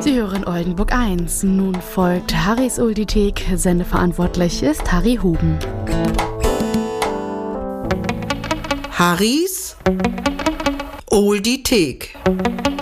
Sie hören Oldenburg 1. Nun folgt Harrys Oldithek. Sendeverantwortlich ist Harry Huben. Harrys Oldithek.